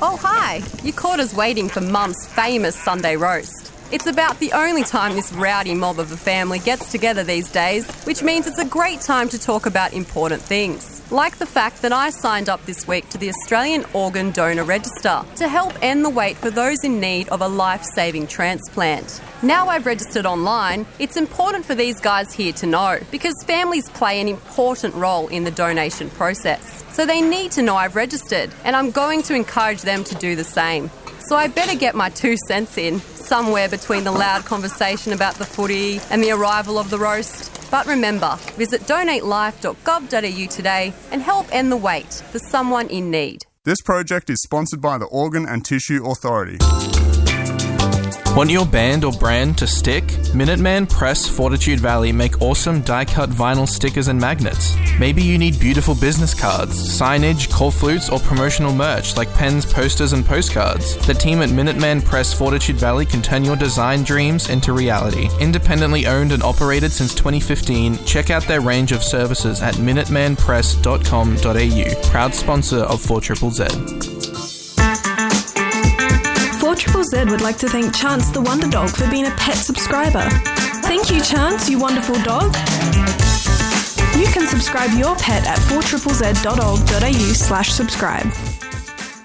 Oh, hi! You caught us waiting for Mum's famous Sunday roast. It's about the only time this rowdy mob of a family gets together these days, which means it's a great time to talk about important things. Like the fact that I signed up this week to the Australian Organ Donor Register to help end the wait for those in need of a life-saving transplant. Now I've registered online, it's important for these guys here to know, because families play an important role in the donation process. So they need to know I've registered, and I'm going to encourage them to do the same. So I better get my 2 cents in, somewhere between the loud conversation about the footy and the arrival of the roast. But remember, visit donatelife.gov.au today and help end the wait for someone in need. This project is sponsored by the Organ and Tissue Authority. Want your band or brand to stick? Minuteman Press Fortitude Valley make awesome die-cut vinyl stickers and magnets. Maybe you need beautiful business cards, signage, call flutes, or promotional merch like pens, posters, and postcards. The team at Minuteman Press Fortitude Valley can turn your design dreams into reality. Independently owned and operated since 2015, check out their range of services at minutemanpress.com.au. Proud sponsor of 4ZZZ. 4ZZZ would like to thank Chance the Wonder Dog for being a pet subscriber. Thank you, Chance, you wonderful dog. You can subscribe your pet at 4ZZZ.org.au/subscribe.